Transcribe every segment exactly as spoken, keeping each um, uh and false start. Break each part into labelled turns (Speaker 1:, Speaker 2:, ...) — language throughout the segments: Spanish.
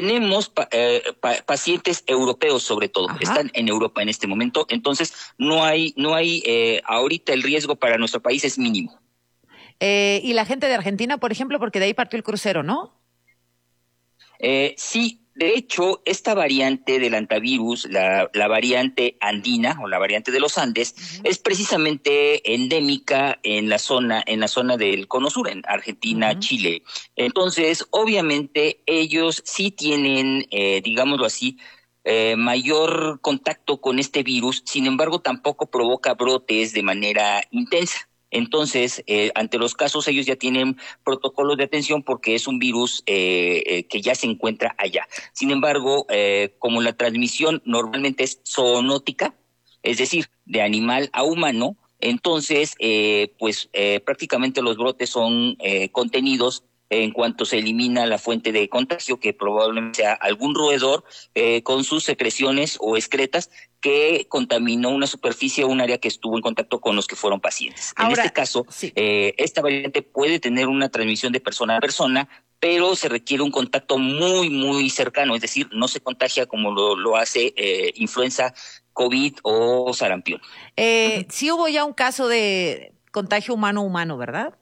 Speaker 1: tenemos pa, eh, pa, pacientes europeos sobre todo, Ajá. están en Europa en este momento, entonces no hay, no hay eh, ahorita el riesgo para nuestro país es mínimo.
Speaker 2: Eh, y la gente de Argentina, por ejemplo, porque de ahí partió el crucero, ¿no?
Speaker 1: Eh, sí, de hecho, esta variante del antivirus, la, la variante andina o la variante de los Andes, uh-huh. es precisamente endémica en la zona, en la zona del Cono Sur, en Argentina, uh-huh. Chile. Entonces, obviamente, ellos sí tienen, eh, digámoslo así, eh, mayor contacto con este virus, sin embargo, tampoco provoca brotes de manera intensa. Entonces, eh, ante los casos, ellos ya tienen protocolos de atención porque es un virus eh, eh, que ya se encuentra allá. Sin embargo, eh, como la transmisión normalmente es zoonótica, es decir, de animal a humano, entonces, eh, pues eh, prácticamente los brotes son eh, contenidos en cuanto se elimina la fuente de contagio, que probablemente sea algún roedor eh, con sus secreciones o excretas que contaminó una superficie o un área que estuvo en contacto con los que fueron pacientes. Ahora, en este caso, sí. eh, esta variante puede tener una transmisión de persona a persona, pero se requiere un contacto muy, muy cercano, es decir, no se contagia como lo, lo hace eh, influenza, COVID o sarampión.
Speaker 2: Eh, uh-huh. Sí hubo ya un caso de contagio humano-humano, ¿verdad?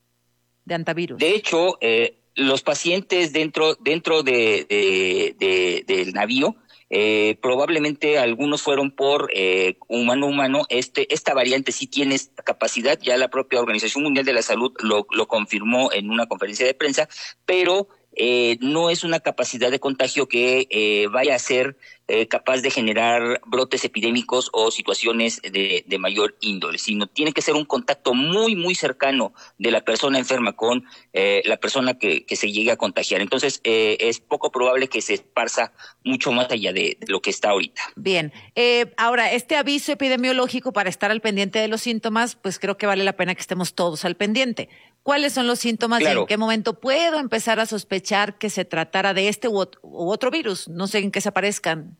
Speaker 2: De antivirus.
Speaker 1: De hecho, eh, los pacientes dentro dentro de, de, de del navío, eh, probablemente algunos fueron por eh, humano-humano. Este esta variante sí tiene esta capacidad, ya la propia Organización Mundial de la Salud lo, lo confirmó en una conferencia de prensa, pero eh, no es una capacidad de contagio que eh, vaya a ser eh, capaz de generar brotes epidémicos o situaciones de, de mayor índole, sino tiene que ser un contacto muy, muy cercano de la persona enferma con eh, la persona que, que se llegue a contagiar. Entonces, eh, es poco probable que se esparza mucho más allá de, de lo que está ahorita.
Speaker 2: Bien. Eh, ahora, este aviso epidemiológico para estar al pendiente de los síntomas, pues creo que vale la pena que estemos todos al pendiente. ¿Cuáles son los síntomas claro. y en qué momento puedo empezar a sospechar que se tratara de este u otro, u otro virus? No sé en qué se aparezcan.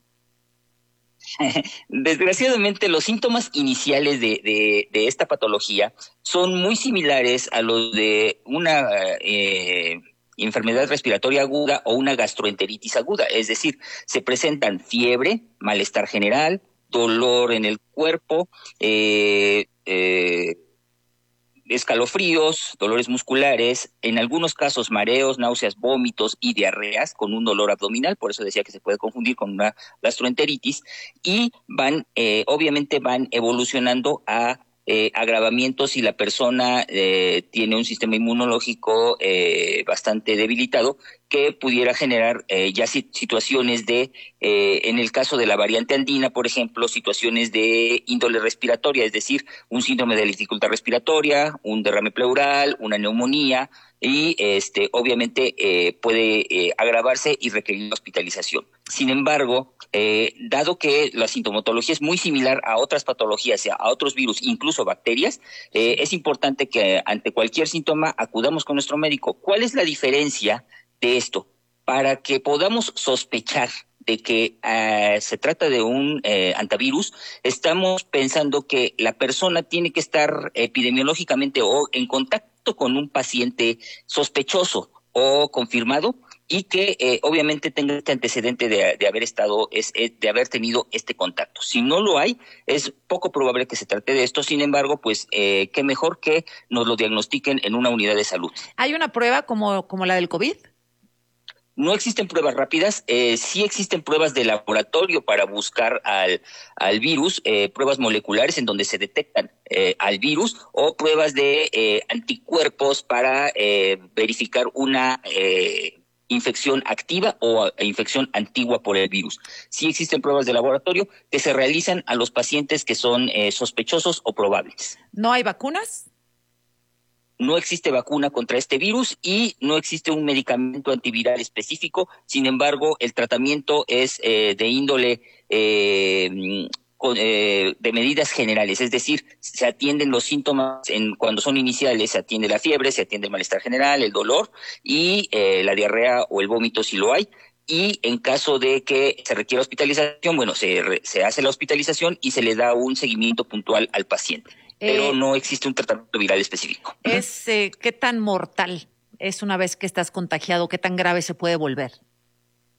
Speaker 1: Desgraciadamente, los síntomas iniciales de, de, de esta patología son muy similares a los de una eh, enfermedad respiratoria aguda o una gastroenteritis aguda. Es decir, se presentan fiebre, malestar general, dolor en el cuerpo, eh, eh, escalofríos, dolores musculares, en algunos casos mareos, náuseas, vómitos y diarreas con un dolor abdominal, por eso decía que se puede confundir con una gastroenteritis, y van, eh, obviamente van evolucionando a eh, agravamientos si la persona eh, tiene un sistema inmunológico eh, bastante debilitado, que pudiera generar eh, ya situaciones de, eh, en el caso de la variante andina, por ejemplo, situaciones de índole respiratoria, es decir, un síndrome de dificultad respiratoria, un derrame pleural, una neumonía, y este obviamente eh, puede eh, agravarse y requerir hospitalización. Sin embargo, eh, dado que la sintomatología es muy similar a otras patologías, a otros virus, incluso bacterias, eh, es importante que ante cualquier síntoma acudamos con nuestro médico. ¿Cuál es la diferencia de esto? Para que podamos sospechar de que uh, se trata de un eh, antivirus, estamos pensando que la persona tiene que estar epidemiológicamente o en contacto con un paciente sospechoso o confirmado y que eh, obviamente tenga este antecedente de, de haber estado, es, de haber tenido este contacto. Si no lo hay, es poco probable que se trate de esto. Sin embargo, pues eh, qué mejor que nos lo diagnostiquen en una unidad de salud.
Speaker 2: ¿Hay una prueba como, como la del COVID?
Speaker 1: No existen pruebas rápidas, eh, sí existen pruebas de laboratorio para buscar al, al virus, eh, pruebas moleculares en donde se detectan eh, al virus o pruebas de eh, anticuerpos para eh, verificar una eh, infección activa o infección antigua por el virus. Sí existen pruebas de laboratorio que se realizan a los pacientes que son eh, sospechosos o probables.
Speaker 2: ¿No hay vacunas?
Speaker 1: No existe vacuna contra este virus y no existe un medicamento antiviral específico. Sin embargo, el tratamiento es eh, de índole eh, con, eh, de medidas generales, es decir, se atienden los síntomas en, cuando son iniciales, se atiende la fiebre, se atiende el malestar general, el dolor y eh, la diarrea o el vómito si lo hay. Y en caso de que se requiera hospitalización, bueno, se, se hace la hospitalización y se le da un seguimiento puntual al paciente. Pero eh, no existe un tratamiento viral específico.
Speaker 2: Es, eh, ¿qué tan mortal es una vez que estás contagiado? ¿Qué tan grave se puede volver?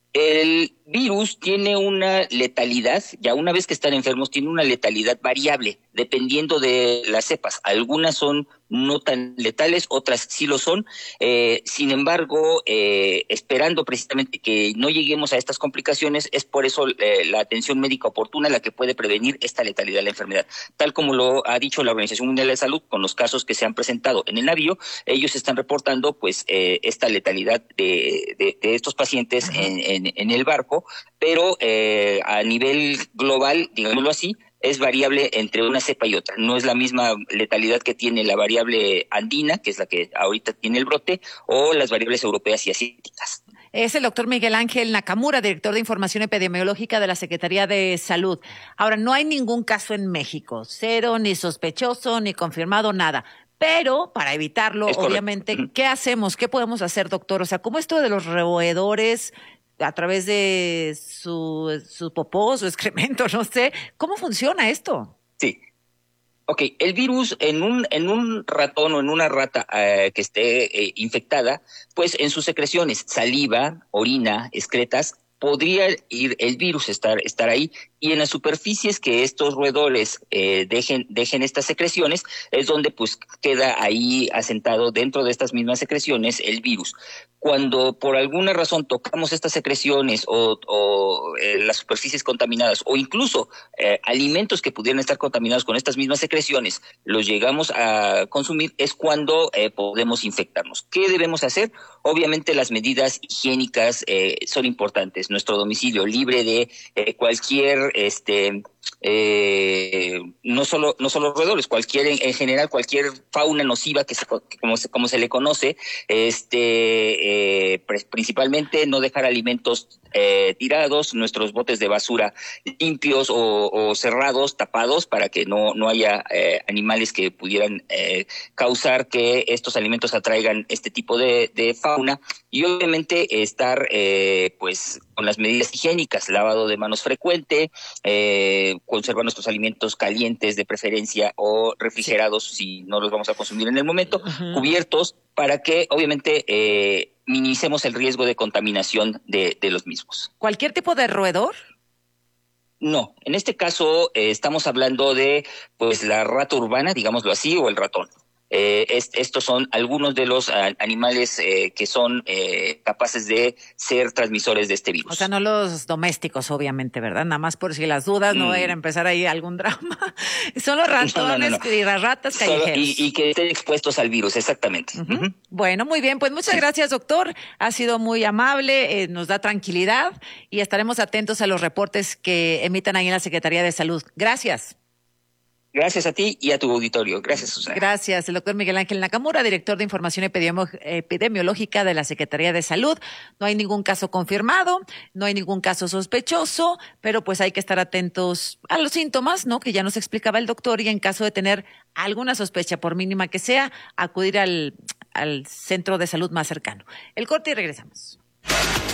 Speaker 1: El virus tiene una letalidad, ya una vez que están enfermos, tiene una letalidad variable, dependiendo de las cepas. Algunas son no tan letales, otras sí lo son. Eh, sin embargo, eh, esperando precisamente que no lleguemos a estas complicaciones, es por eso eh, la atención médica oportuna la que puede prevenir esta letalidad de la enfermedad. Tal como lo ha dicho la Organización Mundial de la Salud, con los casos que se han presentado en el navío, ellos están reportando pues eh, esta letalidad de, de, de estos pacientes en, en, en el barco, pero eh, a nivel global, digámoslo así, es variable entre una cepa y otra. No es la misma letalidad que tiene la variable andina, que es la que ahorita tiene el brote, o las variables europeas y asiáticas.
Speaker 2: Es el doctor Miguel Ángel Nakamura, director de Información Epidemiológica de la Secretaría de Salud. Ahora, no hay ningún caso en México, cero, ni sospechoso, ni confirmado, nada. Pero, para evitarlo, obviamente, ¿qué hacemos? ¿Qué podemos hacer, doctor? O sea, ¿cómo esto de los roedores a través de su, su popó, su excremento, no sé? ¿Cómo funciona esto?
Speaker 1: Sí. Ok, el virus en un en un ratón o en una rata eh, que esté eh, infectada, pues en sus secreciones, saliva, orina, excretas, podría ir el virus estar estar ahí, y en las superficies que estos roedores eh, dejen dejen estas secreciones es donde pues queda ahí asentado dentro de estas mismas secreciones el virus. Cuando por alguna razón tocamos estas secreciones o, o eh, las superficies contaminadas, o incluso eh, alimentos que pudieran estar contaminados con estas mismas secreciones, los llegamos a consumir, es cuando eh, podemos infectarnos. ¿Qué debemos hacer? Obviamente las medidas higiénicas eh, son importantes. Nuestro domicilio libre de eh, cualquier este eh, no solo no solo roedores, cualquier en, en general cualquier fauna nociva que, se, que como se como se le conoce, este eh, principalmente no dejar alimentos eh, tirados, nuestros botes de basura limpios o, o cerrados, tapados, para que no no haya eh, animales que pudieran eh, causar que estos alimentos atraigan este tipo de, de fauna, y obviamente estar eh, pues con las medidas higiénicas, lavado de manos frecuente, eh, conservar nuestros alimentos calientes de preferencia o refrigerados si no los vamos a consumir en el momento, uh-huh. cubiertos, para que obviamente eh, minimicemos el riesgo de contaminación de, de los mismos.
Speaker 2: ¿Cualquier tipo de roedor?
Speaker 1: No, en este caso eh, estamos hablando de pues la rata urbana, digámoslo así, o el ratón. Eh, es, estos son algunos de los uh, animales eh, que son eh, capaces de ser transmisores de este virus.
Speaker 2: O sea, no los domésticos, obviamente, ¿verdad? Nada más por si las dudas, no mm. vayan a empezar ahí algún drama. Son los ratones no, no, no, no. y las ratas callejeras.
Speaker 1: Y, y que estén expuestos al virus, exactamente.
Speaker 2: Uh-huh. Uh-huh. Bueno, muy bien, pues muchas sí. gracias, doctor. Ha sido muy amable, eh, nos da tranquilidad, y estaremos atentos a los reportes que emitan ahí en la Secretaría de Salud. Gracias.
Speaker 1: Gracias a ti y a tu auditorio. Gracias, Susana.
Speaker 2: Gracias. El doctor Miguel Ángel Nakamura, director de Información Epidemiológica de la Secretaría de Salud. No hay ningún caso confirmado, no hay ningún caso sospechoso, pero pues hay que estar atentos a los síntomas, ¿no? Que ya nos explicaba el doctor, y en caso de tener alguna sospecha, por mínima que sea, acudir al, al centro de salud más cercano. El corte y regresamos.